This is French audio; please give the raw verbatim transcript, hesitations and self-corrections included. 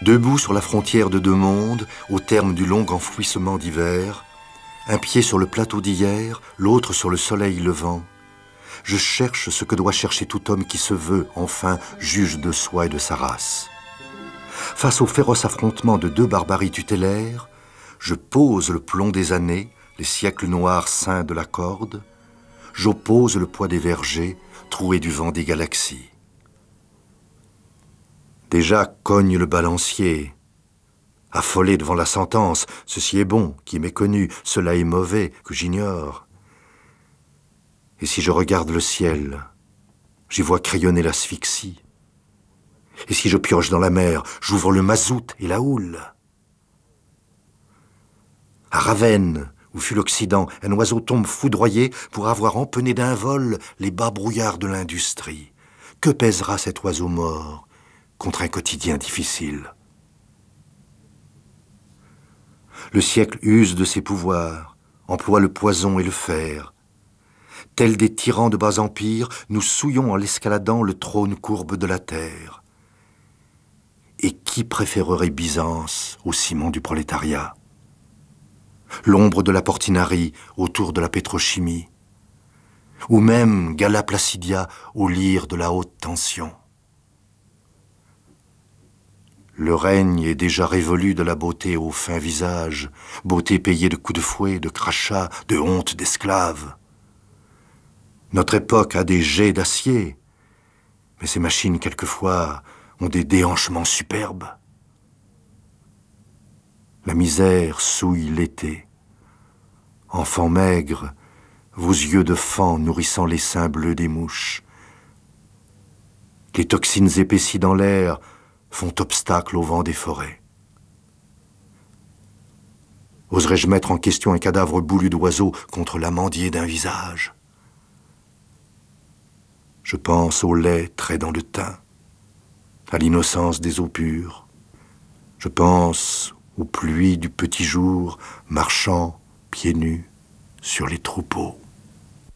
Debout sur la frontière de deux mondes, au terme du long enfouissement d'hiver, un pied sur le plateau d'hier, l'autre sur le soleil levant, je cherche ce que doit chercher tout homme qui se veut, enfin, juge de soi et de sa race. Face au féroce affrontement de deux barbaries tutélaires, je pose le plomb des années, les siècles noirs seints de la corde, j'oppose le poids des vergers, troués du vent des galaxies. Déjà cogne le balancier. Affolé devant la sentence, ceci est bon, qui m'est connu, cela est mauvais, que j'ignore. Et si je regarde le ciel, j'y vois crayonner l'asphyxie. Et si je pioche dans la mer, j'ouvre le mazout et la houle. À Ravenne, où fut l'Occident, un oiseau tombe foudroyé pour avoir empené d'un vol les bas brouillards de l'industrie. Que pèsera cet oiseau mort contre un quotidien difficile? Le siècle use de ses pouvoirs, emploie le poison et le fer. Tels des tyrans de bas empire, nous souillons en l'escaladant le trône courbe de la terre. Et qui préférerait Byzance au ciment du prolétariat? L'ombre de la portinari autour de la pétrochimie? Ou même Gala Placidia au lyre de la haute tension? Le règne est déjà révolu de la beauté au fin visage, beauté payée de coups de fouet, de crachats, de honte d'esclaves. Notre époque a des jets d'acier, mais ces machines, quelquefois, ont des déhanchements superbes. La misère souille l'été. Enfants maigres, vos yeux de faon nourrissant les seins bleus des mouches. Les toxines épaissies dans l'air font obstacle au vent des forêts. Oserais-je mettre en question un cadavre boulu d'oiseau contre l'amandier d'un visage? Je pense au lait trait dans le teint, à l'innocence des eaux pures. Je pense aux pluies du petit jour marchant pieds nus sur les troupeaux.